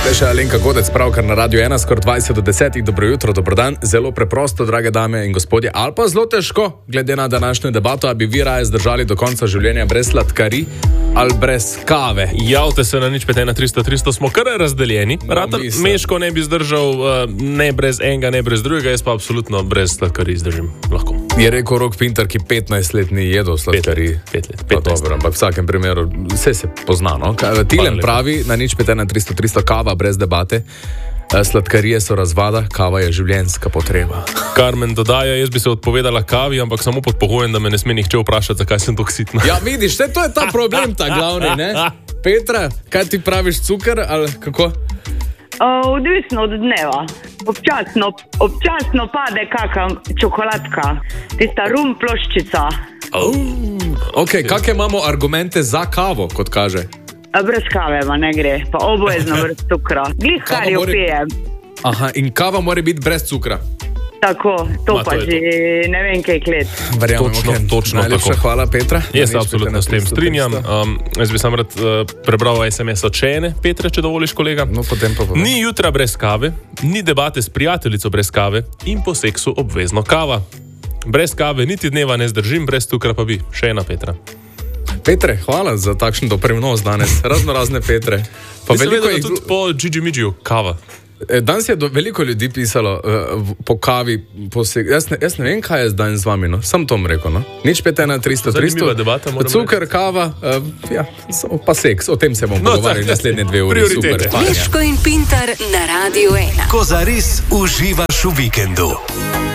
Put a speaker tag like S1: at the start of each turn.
S1: Tukaj še Alenka Godec, pravkar na Radio 1, skoraj 20 do 10. Dobro jutro, dobro dan. Zelo preprosto, drage dame in gospodje, ali pa zelo težko, glede na današnjo debato, a bi vi raje zdržali do konca življenja brez sladkarij ali brez kave.
S2: Javte se na 051-300-300, smo kar razdeljeni. Meško ne bi zdržal, ne brez enega, ne brez drugega, jaz pa absolutno brez sladkarij zdržim. Lahko.
S1: Je rekel Rok Pintar, ki 15 let ni jedel sladkarij.
S2: 5 let.
S1: Dobro, ampak v vsakem primeru vse se pozna, no? Tilen pravi na 051-300-300 kava brez debate. Sladkarije so razvada, kava je življenjska potreba.
S2: Carmen dodaja, jaz bi se odpovedala kavi, ampak samo pod pogojem, da me ne sme nihče vprašati, zakaj sem tako sitna.
S1: Ja, vidiš, to je ta problem, ta glavni, ne? Petra, kaj ti praviš, cukor ali kako?
S3: Odvisno od dneva. Občasno pade kakšna čokoladka, tista rum ploščica.
S1: Ok, kakšne imamo argumente za kavo, kot kaže?
S3: Brez kave pa ne gre, pa obvezno brez cukra. Glih kar jo pijem.
S1: Aha, in kava mora biti brez cukra.
S3: Tako, to pa že ne vem kaj let.
S2: Točno
S1: najlepša
S2: tako.
S1: Hvala, Petra.
S2: Jaz se absolutno s tem strinjam. Jaz bi sam rad prebral SMS od Čene, Petre, če dovoliš, kolega.
S1: No, potem pa povem.
S2: Ni jutra brez kave, ni debate s prijateljico brez kave in po seksu obvezno kava. Brez kave niti dneva ne zdržim, brez cukra pa bi. Še ena Petra.
S1: Petre, hvala za takšen dopremnost danes. Razne Petre. Pa veliko
S2: je tudi po Gigi Midžiju kava.
S1: Danes je veliko ljudi pisalo po kavi. Jaz ne vem, kaj je danes z vami, no. Sam to rekel, no. 051-300-300. Cukor, kava, pa seks. O tem se bomo pogovarjali naslednje 2 uri.
S4: Meško in Pintar na Radio 1.
S5: Ko zares uživaš v vikendu.